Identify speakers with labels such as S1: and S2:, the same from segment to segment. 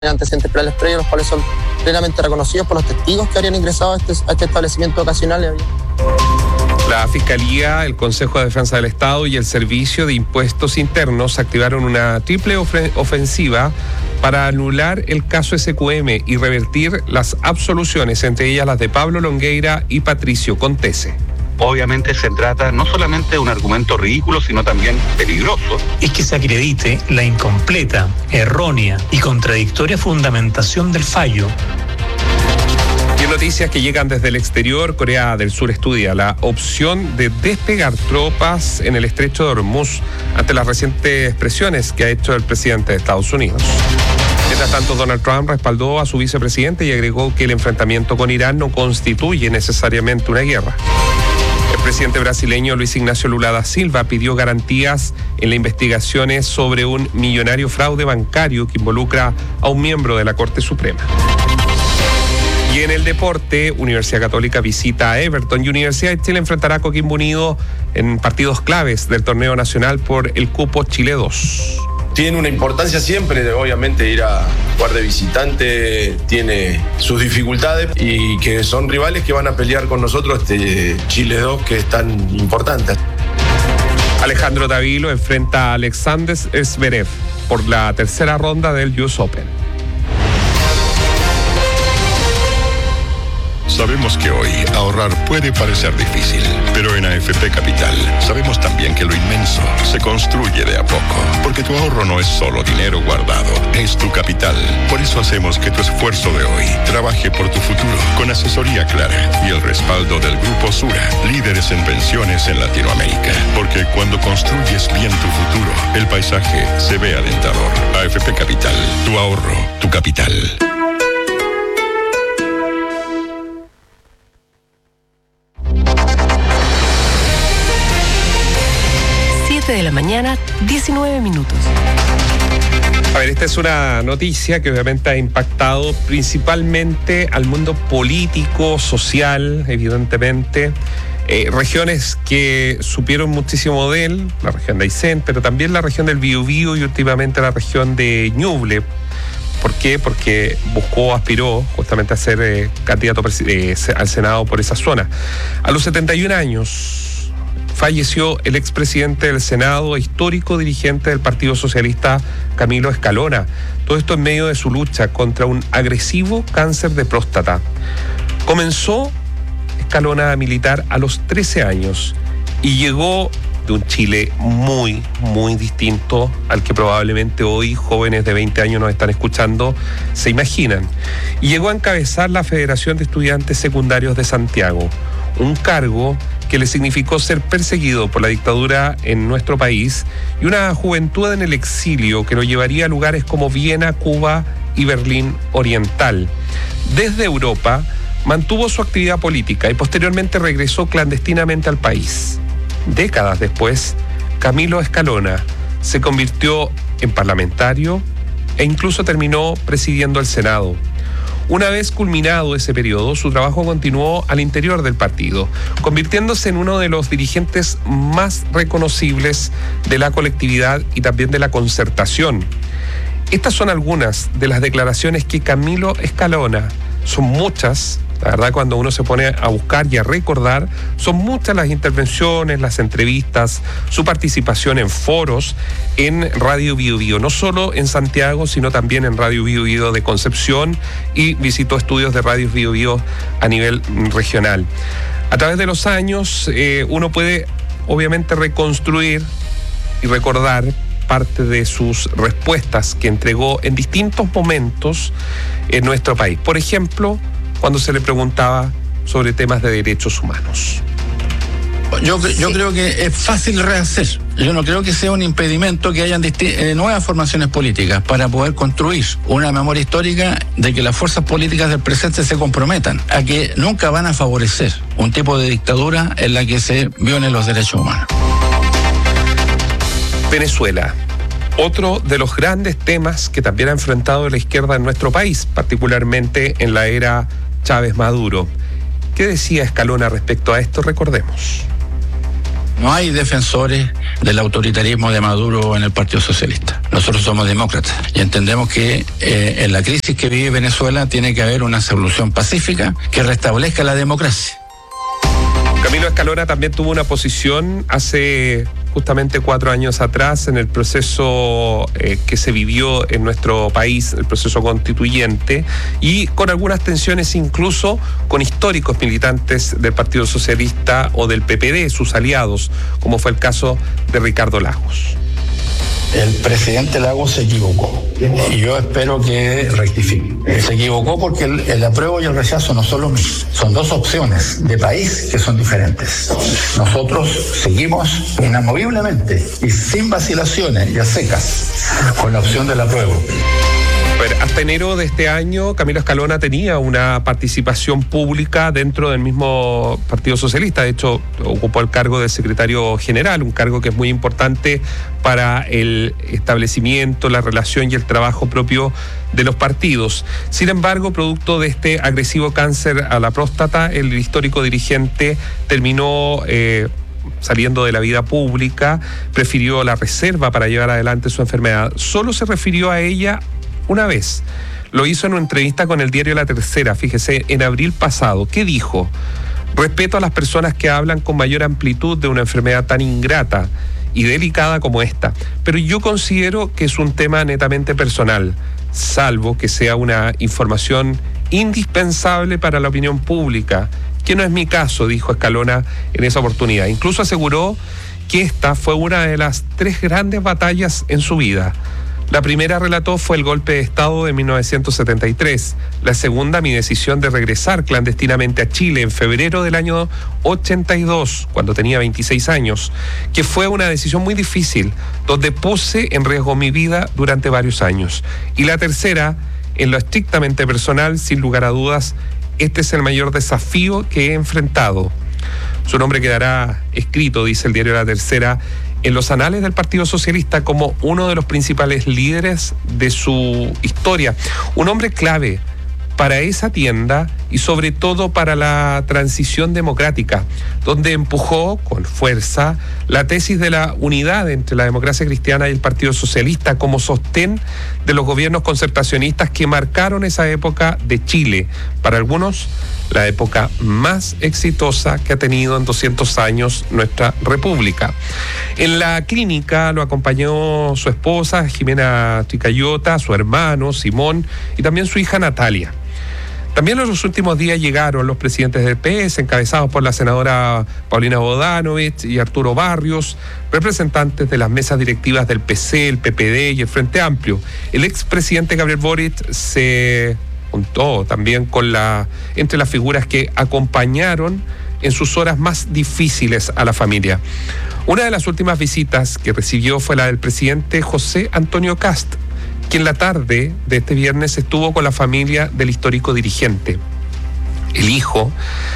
S1: antecedentes penales previos, los cuales son plenamente reconocidos por los testigos que habrían ingresado a este establecimiento ocasional.
S2: La Fiscalía, el Consejo de Defensa del Estado y el Servicio de Impuestos Internos activaron una triple ofensiva para anular el caso SQM y revertir las absoluciones, entre ellas las de Pablo Longueira y Patricio Contese.
S3: Obviamente se trata no solamente de un argumento ridículo, sino también peligroso.
S4: Es que se acredite la incompleta, errónea y contradictoria fundamentación del fallo.
S2: Y en noticias que llegan desde el exterior, Corea del Sur estudia la opción de despegar tropas en el estrecho de Hormuz ante las recientes presiones que ha hecho el presidente de Estados Unidos. Mientras tanto, Donald Trump respaldó a su vicepresidente y agregó que el enfrentamiento con Irán no constituye necesariamente una guerra. El presidente brasileño Luis Ignacio Lula da Silva pidió garantías en las investigaciones sobre un millonario fraude bancario que involucra a un miembro de la Corte Suprema. Y en el deporte, Universidad Católica visita a Everton y Universidad de Chile enfrentará a Coquimbo Unido en partidos claves del torneo nacional por el cupo Chile 2.
S5: Tiene una importancia siempre, obviamente ir a jugar de visitante tiene sus dificultades y que son rivales que van a pelear con nosotros este Chile 2 que es tan importante.
S2: Alejandro Davilo enfrenta a Alexander Zverev por la tercera ronda del US Open.
S6: Sabemos que hoy ahorrar puede parecer difícil, pero en AFP Capital sabemos también que lo inmenso se construye de a poco, porque tu ahorro no es solo dinero guardado, es tu capital. Por eso hacemos que tu esfuerzo de hoy trabaje por tu futuro, con asesoría clara y el respaldo del Grupo Sura, líderes en pensiones en Latinoamérica. Porque cuando construyes bien tu futuro, el paisaje se ve alentador. AFP Capital, tu ahorro, tu capital.
S7: De la mañana, 19 minutos.
S2: A ver, esta es una noticia que obviamente ha impactado principalmente al mundo político, social, evidentemente. Regiones que supieron muchísimo de él, la región de Aysén, pero también la región del Biobío y últimamente la región de Ñuble. ¿Por qué? Porque aspiró justamente a ser candidato al Senado por esa zona. A los 71 años... falleció el expresidente del Senado e histórico dirigente del Partido Socialista, Camilo Escalona. Todo esto en medio de su lucha contra un agresivo cáncer de próstata. Comenzó Escalona a militar a los 13 años y llegó de un Chile muy, muy distinto al que probablemente hoy jóvenes de 20 años nos están escuchando se imaginan. Y llegó a encabezar la Federación de Estudiantes Secundarios de Santiago, un cargo que le significó ser perseguido por la dictadura en nuestro país y una juventud en el exilio que lo llevaría a lugares como Viena, Cuba y Berlín Oriental. Desde Europa mantuvo su actividad política y posteriormente regresó clandestinamente al país. Décadas después, Camilo Escalona se convirtió en parlamentario e incluso terminó presidiendo el Senado. Una vez culminado ese periodo, su trabajo continuó al interior del partido, convirtiéndose en uno de los dirigentes más reconocibles de la colectividad y también de la concertación. Estas son algunas de las declaraciones que Camilo Escalona, son muchas, la verdad cuando uno se pone a buscar y a recordar, son muchas las intervenciones, las entrevistas, su participación en foros en Radio Biobío, no solo en Santiago, sino también en Radio Biobío de Concepción y visitó estudios de Radio Biobío a nivel regional. A través de los años uno puede obviamente reconstruir y recordar parte de sus respuestas que entregó en distintos momentos en nuestro país. Por ejemplo, cuando se le preguntaba sobre temas de derechos humanos.
S8: Yo creo que es fácil rehacer. Yo no creo que sea un impedimento que hayan nuevas formaciones políticas para poder construir una memoria histórica de que las fuerzas políticas del presente se comprometan a que nunca van a favorecer un tipo de dictadura en la que se violen los derechos humanos.
S2: Venezuela, otro de los grandes temas que también ha enfrentado la izquierda en nuestro país, particularmente en la era Chávez Maduro. ¿Qué decía Escalona respecto a esto? Recordemos.
S8: No hay defensores del autoritarismo de Maduro en el Partido Socialista. Nosotros somos demócratas y entendemos que en la crisis que vive Venezuela tiene que haber una solución pacífica que restablezca la democracia.
S2: Camilo Escalona también tuvo una posición hace justamente 4 años atrás en el proceso que se vivió en nuestro país, el proceso constituyente, y con algunas tensiones incluso con históricos militantes del Partido Socialista o del PPD, sus aliados, como fue el caso de Ricardo Lagos.
S8: El presidente Lagos se equivocó y yo espero que rectifique. Se equivocó porque el apruebo y el rechazo no son lo mismo. Son 2 opciones de país que son diferentes. Nosotros seguimos inamoviblemente y sin vacilaciones y a secas con la opción del apruebo.
S2: Hasta enero de este año, Camilo Escalona tenía una participación pública dentro del mismo Partido Socialista. De hecho, ocupó el cargo de secretario general, un cargo que es muy importante para el establecimiento, la relación y el trabajo propio de los partidos. Sin embargo, producto de este agresivo cáncer a la próstata, el histórico dirigente terminó saliendo de la vida pública, prefirió la reserva para llevar adelante su enfermedad. Solo se refirió a ella una vez. Lo hizo en una entrevista con el diario La Tercera, fíjese, en abril pasado. ¿Qué dijo? Respeto a las personas que hablan con mayor amplitud de una enfermedad tan ingrata y delicada como esta, pero yo considero que es un tema netamente personal, salvo que sea una información indispensable para la opinión pública, que no es mi caso, dijo Escalona en esa oportunidad. Incluso aseguró que esta fue una de las 3 grandes batallas en su vida. La primera, relató, fue el golpe de Estado de 1973. La segunda, mi decisión de regresar clandestinamente a Chile en febrero del año 82, cuando tenía 26 años, que fue una decisión muy difícil, donde puse en riesgo mi vida durante varios años. Y la tercera, en lo estrictamente personal, sin lugar a dudas, este es el mayor desafío que he enfrentado. Su nombre quedará escrito, dice el diario La Tercera, en los anales del Partido Socialista como uno de los principales líderes de su historia. Un hombre clave para esa tienda y sobre todo para la transición democrática, donde empujó con fuerza la tesis de la unidad entre la democracia cristiana y el Partido Socialista como sostén de los gobiernos concertacionistas que marcaron esa época de Chile. Para algunos, la época más exitosa que ha tenido en 200 años nuestra república. En la clínica lo acompañó su esposa, Jimena Tricayota, su hermano, Simón, y también su hija Natalia. También en los últimos días llegaron los presidentes del PS, encabezados por la senadora Paulina Bodanovich y Arturo Barrios, representantes de las mesas directivas del PC, el PPD y el Frente Amplio. El expresidente Gabriel Boric se juntó también con entre las figuras que acompañaron en sus horas más difíciles a la familia. Una de las últimas visitas que recibió fue la del presidente José Antonio Kast, quien la tarde de este viernes estuvo con la familia del histórico dirigente. El hijo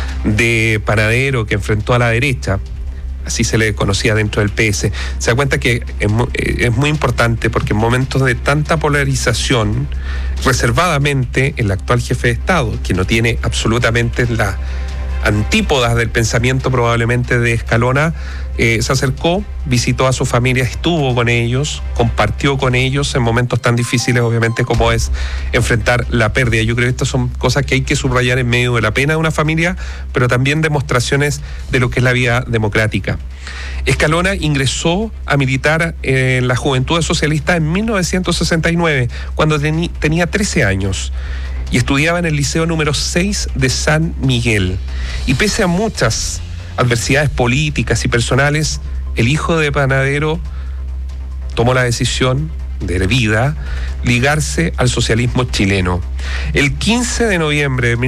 S2: de panadero que enfrentó a la derecha, así se le conocía dentro del PS, se da cuenta que es muy importante porque en momentos de tanta polarización, reservadamente el actual jefe de Estado, que no tiene absolutamente las antípodas del pensamiento probablemente de Escalona, se acercó, visitó a su familia, estuvo con ellos, compartió con ellos en momentos tan difíciles obviamente como es enfrentar la pérdida. Yo creo que estas son cosas que hay que subrayar en medio de la pena de una familia, pero también demostraciones de lo que es la vida democrática. Escalona ingresó a militar en la Juventud Socialista en 1969, cuando tenía 13 años. Y estudiaba en el Liceo número 6 de San Miguel. Y pese a muchas adversidades políticas y personales, el hijo de panadero tomó la decisión de vida ligarse al socialismo chileno. El 15 de noviembre de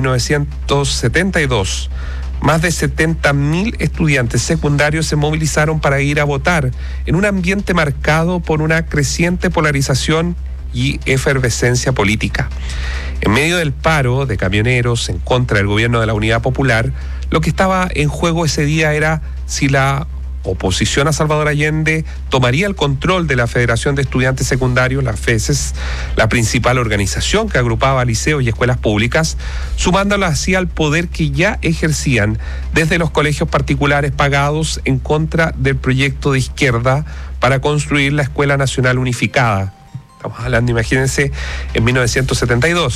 S2: 1972, más de 70.000 estudiantes secundarios se movilizaron para ir a votar en un ambiente marcado por una creciente polarización y efervescencia política. En medio del paro de camioneros en contra del gobierno de la Unidad Popular, lo que estaba en juego ese día era si la oposición a Salvador Allende tomaría el control de la Federación de Estudiantes Secundarios, la FESES, la principal organización que agrupaba liceos y escuelas públicas, sumándolas así al poder que ya ejercían desde los colegios particulares pagados en contra del proyecto de izquierda para construir la Escuela Nacional Unificada. Estamos hablando, imagínense, en 1972.